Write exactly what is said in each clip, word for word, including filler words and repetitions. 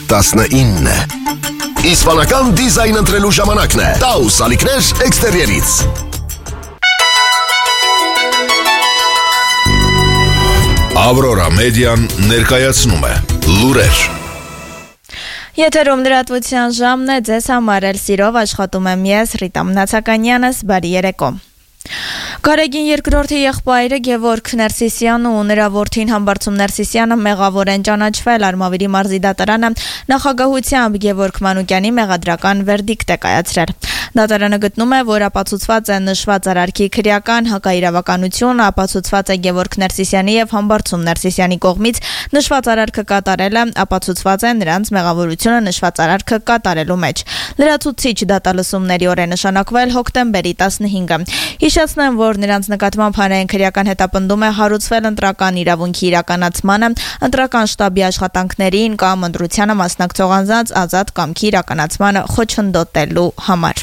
տասնինը։ Իսպանական դիզայն ընտրելու ժամանակն է։ Taus ալիքներ էքստերիերից։ Ավրորա մեդիան ներկայացնում է լուրեր։ Եթերում լրատվության ժամն է, ձեզ համար էլ սիրով աշխատում եմ ես, Ռիտա Մնացականյանս, բարի երեկո։ Գարեգին երկրորդի եղբայրը Գևորգ Ներսիսյանը ու նրա որդին Համբարձում Ներսիսյանը մեղավոր են ճանաչվել։ Արմավիրի մարզի դատարանը նախագահությամբ Գևորգ Մանուկյանի մեղադրական վերդիկտ է կայացրել։ Դատարանը գտնում է, որ ապացուցված է նշված արարքի քրեական հակաիրավականություն, ապացուցված է Գևորգ Ներսիսյանի եւ Համբարձում Ներսիսյանի կողմից նշված արարքը կատարելը, ապացուցված է նրանց մեղավորությունը նշված արարքը կատարելու մեջ։ Լրացուցիչ դատալսումների օր է նշանակվել հոկտեմբերի տասնհինգը։ Հիշեցնեմ, որ նրանց նկատմամբ հանրային քրեական հետապնդում է հարուցվել ընտրական իրավունքի իրականացմանը, ընտրական շտաբի աշխատանքներին կամ ընտրությանը մասնակցող անձանց ազատ կամքի իրականացմանը խոչընդոտելու համար։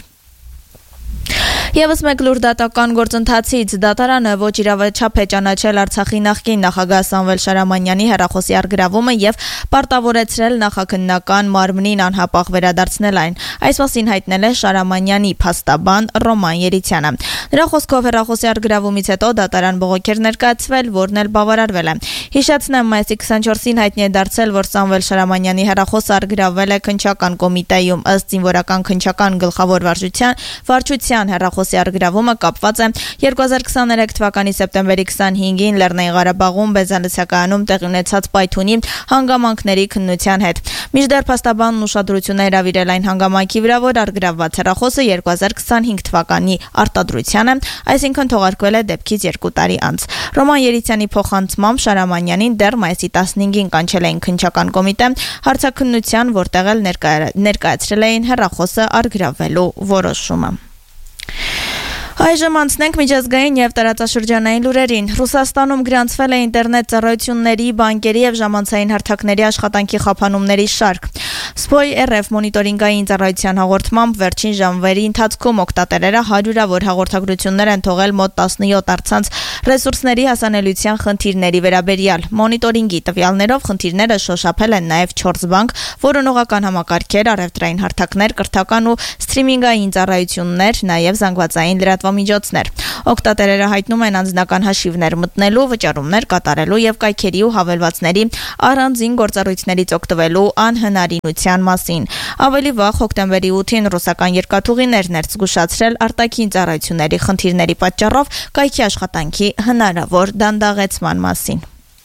Եվս մեկ լուր դատական գործընթացից դատարանը ոչ իրավաչափ է ճանաչել Արցախի նախկին նախագահ Սամվել Շարամանյանի հեռախոսի առգրավումը եւ պարտավորեցրել նախաքննական մարմնին անհապաղ վերադարձնել այն։ Այս մասին հայտնել է Շարամանյանի փաստաբան Ռոման Երիցյանը։ Նրա խոսքով հեռախոսի առգրավումից հետո դատարան բողոք էր ներկայացվել, որն էլ բավարարվել է։ Հիշեցնեմ, մայիսի քսանչորսին հայտնի է դարձել, որ Սամվել Շարամանյանի հեռախոսը առգրավվել է քննչական կոմիտեում ըստ զինվորական քննչական գլխավոր վարչության վարչության հեռախոսի առգրավումը կապված է երկու հազար քսաներեք թվականի սեպտեմբերի քսանհինգին Լեռնային Ղարաբաղում Բեզալիսյակայանում տեղի ունեցած պայթունի հանգամանքների քննության հետ։ Մինչդեռ փաստաբանն ուշադրություն է հրավիրել այն հանգամանքի վրա, որ առգրավված հեռախոսը երկու հազար քսանհինգ թվականի արտադրության է, այսինքն թողարկվել է դեպքից երկու տարի անց։ Ռոման Երիցյանի փոխանցմամբ Շարամանյանին դեռ մայիսի տասնհինգին կանչել էին քննչական կոմիտե հարցաքննության, որտեղ էլ ներկայացրել էին հեռախոսը առգրավելու որոշումը։ Այժմ անցնենք միջազգային եւ տարածաշրջանային լուրերին։ Ռուսաստանում գրանցվել է ինտերնետ ծառայությունների, բանկերի եւ ժամանցային հարթակների աշխատանքի խափանումների շարք։ Սփոյ R F մոնիտորինգային ծառայության հաղորդմամբ վերջին ժամվերի ընթացքում օգտատերերը հարյուրավոր հաղորդագրություններ են թողել մոտ տասնյոթ առցանց ռեսուրսների հասանելիության խնդիրների վերաբերյալ։ Մոնիտորինգի տվյալներով խնդիրները շոշափել են նաեւ չորս բանկ, որոնողական համակարգեր, առևտրային հարթակներ, կրթական ու սթրիմինգային ծառայություններ, նաեւ զանգվածային լրատվամիջոցներ։ Օգտատերերը հայտնում են անձնական հաշիվներ մտնելու, վճարումներ կատարելու եւ կայքերի ու հավելվածների առանձին գործառույթներից օգտվելու անհնարինության մասին։ Ավելի վաղ հոկտեմբերի ութին ռուսական երկաթուղիներն էր զգուշացրել արտաքին ծառայությունների խնդիրների պատճառով կայքի աշխատանքի հնարավոր դանդաղեցման մասին։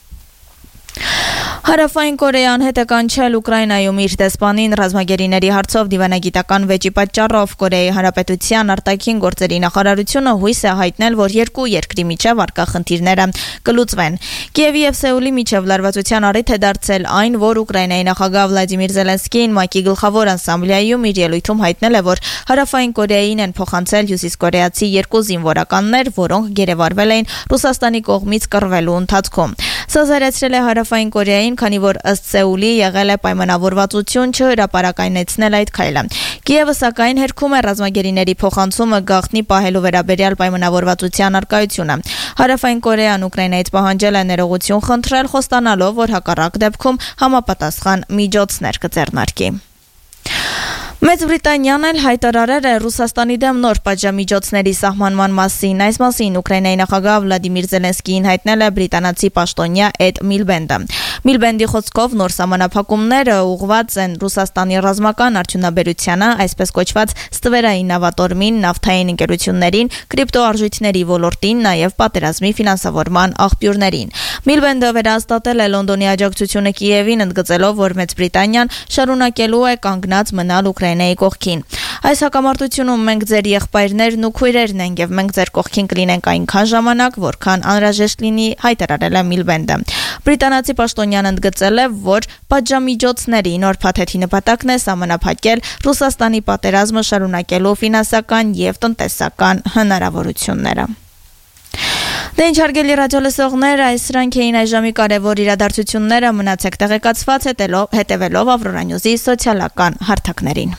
Հարավային Կորեան հետ է կանչել Ուկրաինայում իր դեսպանին ռազմագերիների հարցով դիվանագիտական վեճի պատճառով։ Կորեայի Հանրապետության արտաքին գործերի նախարարությունը հույս է հայտնել, որ երկու երկրի միջև առկա խնդիրները կլուծվեն։ Կիևի եւ Սեուլի միջև լարվածության առիթ է դարձել այն, որ Ուկրաինայի նախագահ Վլադիմիր Զելենսկին ՄԱԿ-ի գլխավոր ասամբլեայում իր ելույթում հայտնել է, որ Հարավային Կորեային են փոխանցել հյուսիսկորեացի երկու զինվորականներ, որոնք գերեվարվել էին Ռուսաստանի կողմից կռվելու ընթացքում։ Սա զարեցրել է Հարավային Կորեային, քանի որ ըստ Սեուլի եղել է պայմանավորվածություն չհրապարակայնեցնել այդ քայլը։ Կիևը սակայն հերքում է ռազմագերիների փոխանցումը գաղտնի պահելու վերաբերյալ պայմանավորվածության առկայությունը։ Հարավային Կորեան Ուկրաինայից պահանջել է ներողություն խնդրել, խոստանալով, որ հակառակ դեպքում համապատասխան միջոցներ կձեռնարկի։ Մեծ Բրիտանիան էլ հայտարարել է Ռուսաստանի դեմ նոր պատժամիջոցների սահմանման մասին։ Այս մասին Ուկրաինայի նախագահ Վլադիմիր Զելենսկին հայտնել է բրիտանացի պաշտոնյա Էդ Միլբենդը։ Միլբենդի խոսքով նոր սահմանափակումները ուղղված են Ռուսաստանի ռազմական արդյունաբերությանը, այսպես կոչված ստվերային նավատորմին, նավթային ընկերություններին, կրիպտոարժույթների ոլորտին, նաև պատերազմի ֆինանսավորման աղբյուրներին։ Միլբենդը վերահաստատել է Լոնդոնի աջակցությունը Կիևին, ընդգծելով, որ Մեծ Բրիտանիան շարունակելու է կանգնած մնալ Ուկրաինայի կողքին։ Այս հակամարտությունում մենք ձեր եղբայրներն ու քույրերն ենք եւ մենք ձեր կողքին կլինենք այնքան ժամանակ, որքան անհրաժեշտ լինի, հայտարարել է Միլբենդը։ Բրիտանացի պաշտոնյան ընդգծել է, որ պատժամիջոցների նոր փաթեթի նպատակն է սահմանափակել Ռուսաստանի պատերազմը շարունակելու ֆինանսական եւ տնտեսական հնարավորությունները։ Դե ինչ հարգելի ռադիոլսողներ, այս սրանք էին այժմի կարևոր իրադարձությունները, մնացեք տեղեկացված հետևելով Ավրորա Նյուզի սոցիալական հարթակներին։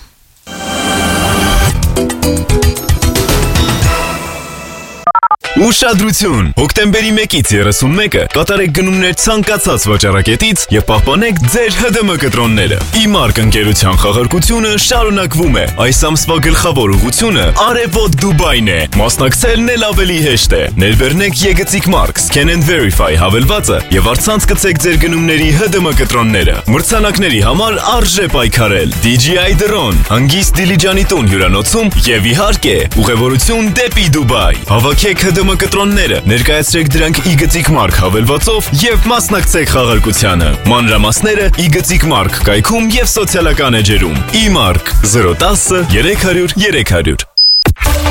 Ուշադրություն! Հոկտեմբերի մեկից երեսունմեկը կատարեք գնումներ ցանկացած վաճառակետից եւ պահպանեք ձեր Հ D M կտրոնները։ Իմարկ ընկերության խաղարկությունը շարունակվում է։ Այս ամսվա գլխավոր ուղղությունը Արևոտ Դուբայն է։ Մասնակցելն էլ ավելի հեշտ է։ Ներբեռնեք Եգծիկ Mark Scan and Verify հավելվածը եւ առցանց գցեք ձեր գնումների Հ D M կտրոնները։ Մրցանակների համար արժե պայքարել։ D J I Drone, հանգիստ Դիլիջանի տուն հյուրանոցում եւ իհարկե ուղևորություն դեպի Դուբայ։ Հավաքեք Հ D M կտրոնները, ներկայացրեք դրանք Իգծիկ Mark հավելվածով եւ մասնակցեք խաղարկությանը։ Մանրամասները Իգծիկ Mark կայքում եւ սոցիալական էջերում։ Իմարկ zero one zero երեք հարյուր երեք հարյուր